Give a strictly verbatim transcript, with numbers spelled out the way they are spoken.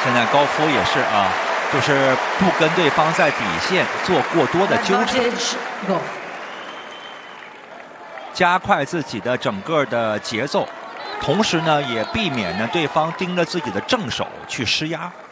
现在高夫也是啊，就是不跟对方在底线做过多的纠缠，加快自己的整个的节奏，同时呢也避免呢对方盯着自己的正手去施压。